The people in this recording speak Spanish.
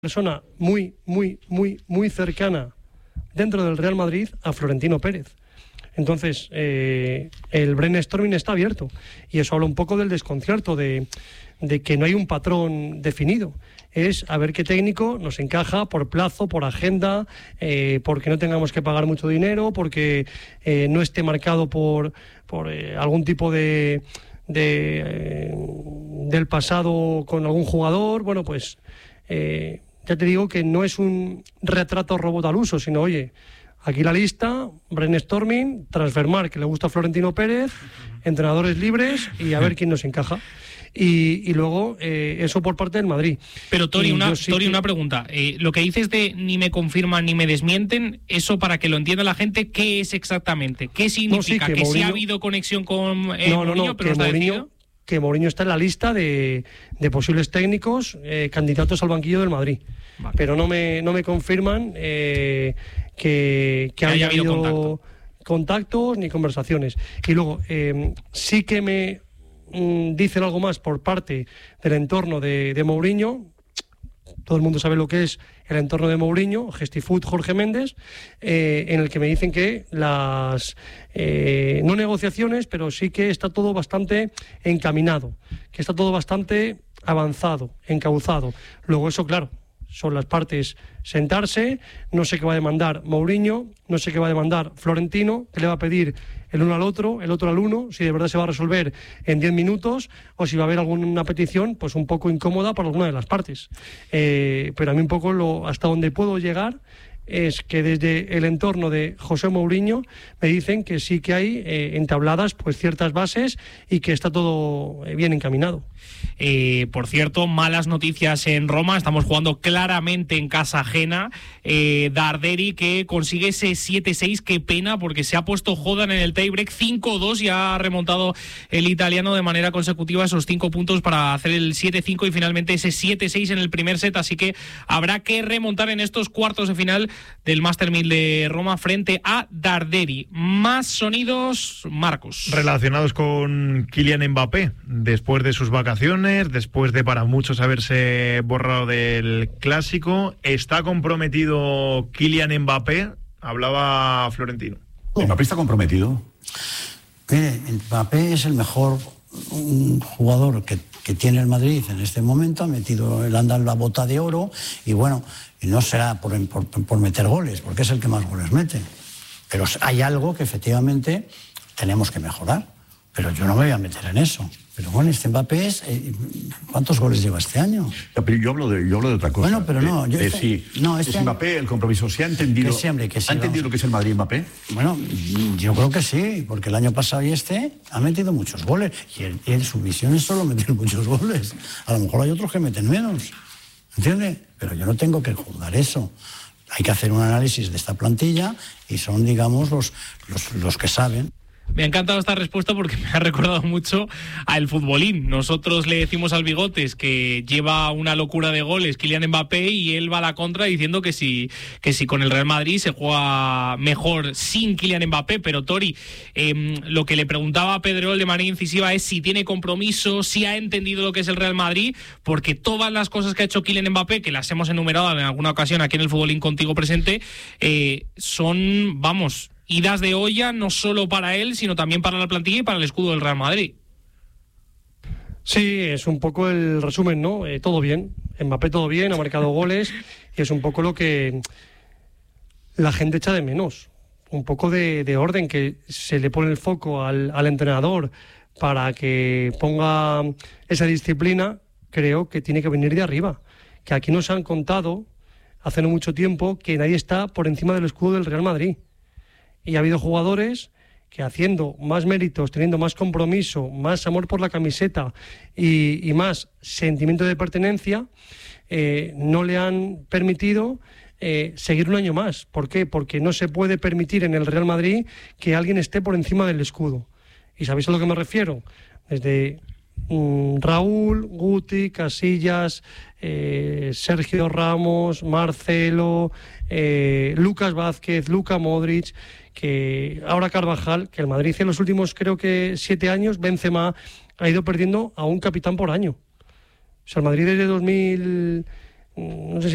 Persona muy cercana dentro del Real Madrid a Florentino Pérez. Entonces, el brainstorming está abierto y eso habla un poco del desconcierto de que no hay un patrón definido. Es a ver qué técnico nos encaja por plazo, por agenda, porque no tengamos que pagar mucho dinero, porque no esté marcado por algún tipo del pasado con algún jugador. Bueno, pues ya te digo que no es un retrato robot al uso, sino, oye, aquí la lista, brainstorming, Transfermarkt, que le gusta a Florentino Pérez, entrenadores libres y a ver quién nos encaja. Y luego eso por parte del Madrid. Pero Tori, una pregunta. Lo que dices de ni me confirman ni me desmienten, eso para que lo entienda la gente, ¿qué es exactamente? ¿Qué significa? ¿Que Mourinho, sí ha habido conexión con Mourinho, pero no está decidido? Que Mourinho está en la lista de posibles técnicos candidatos al banquillo del Madrid. Vale. Pero no me confirman que haya habido contactos ni conversaciones. Y luego, sí que me dicen algo más por parte del entorno de Mourinho. Todo el mundo sabe lo que es el entorno de Mourinho, Gestifood, Jorge Méndez, en el que me dicen que las no negociaciones, pero sí que está todo bastante encaminado, que está todo bastante avanzado, encauzado. Luego eso, claro, son las partes sentarse, no sé qué va a demandar Mourinho, no sé qué va a demandar Florentino, qué le va a pedir el uno al otro, el otro al uno, si de verdad se va a resolver en 10 minutos o si va a haber alguna petición pues un poco incómoda por alguna de las partes. Pero a mí un poco hasta donde puedo llegar es que desde el entorno de José Mourinho me dicen que sí que hay entabladas pues ciertas bases y que está todo bien encaminado. Por cierto, malas noticias en Roma, estamos jugando claramente en casa ajena. Darderi que consigue ese 7-6, qué pena, porque se ha puesto Jodan en el tiebreak 5-2 y ha remontado el italiano de manera consecutiva esos 5 puntos para hacer el 7-5 y finalmente ese 7-6 en el primer set, así que habrá que remontar en estos cuartos de final del Master 1000 de Roma frente a Darderi. Más sonidos, Marcos. Relacionados con Kylian Mbappé, después de sus vacaciones, después de para muchos haberse borrado del Clásico, ¿está comprometido Kylian Mbappé? Hablaba Florentino. ¿Mbappé está comprometido? Mire, Mbappé es el mejor jugador que tiene el Madrid en este momento, ha metido el anda en la bota de oro y bueno, y no será por meter goles, porque es el que más goles mete. Pero hay algo que efectivamente tenemos que mejorar, pero yo no me voy a meter en eso. Pero bueno, este Mbappé es... ¿cuántos goles lleva este año? Pero yo hablo de otra cosa. Bueno, pero no... ¿Es Mbappé el compromiso? ¿Se ha entendido? Que sí, hombre, que sí, ¿Ha entendido lo que es el Madrid, Mbappé? Bueno, yo creo que sí, porque el año pasado y ha metido muchos goles. Y su misión es solo meter muchos goles. A lo mejor hay otros que meten menos. ¿Entiendes? Pero yo no tengo que juzgar eso. Hay que hacer un análisis de esta plantilla y son, digamos, los que saben. Me ha encantado esta respuesta porque me ha recordado mucho al futbolín. Nosotros le decimos al Bigotes que lleva una locura de goles Kylian Mbappé y él va a la contra diciendo que si con el Real Madrid se juega mejor sin Kylian Mbappé. Pero Tori, lo que le preguntaba a Pedrerol de manera incisiva es si tiene compromiso, si ha entendido lo que es el Real Madrid, porque todas las cosas que ha hecho Kylian Mbappé, que las hemos enumerado en alguna ocasión aquí en el Futbolín contigo presente, son, vamos, idas de olla no solo para él, sino también para la plantilla y para el escudo del Real Madrid. Sí, es un poco el resumen, ¿no? Todo bien, Mbappé todo bien, ha marcado goles y es un poco lo que la gente echa de menos. Un poco de orden, que se le pone el foco al entrenador para que ponga esa disciplina, creo que tiene que venir de arriba. Que aquí nos han contado hace no mucho tiempo que nadie está por encima del escudo del Real Madrid. Y ha habido jugadores que haciendo más méritos, teniendo más compromiso, más amor por la camiseta y más sentimiento de pertenencia, no le han permitido seguir un año más. ¿Por qué? Porque no se puede permitir en el Real Madrid que alguien esté por encima del escudo. ¿Y sabéis a lo que me refiero? Desde Raúl, Guti, Casillas, Sergio Ramos, Marcelo, Lucas Vázquez, Luka Modric, que ahora Carvajal, que el Madrid en los últimos creo que 7 años, Benzema ha ido perdiendo a un capitán por año. O sea, el Madrid desde 2000, no sé si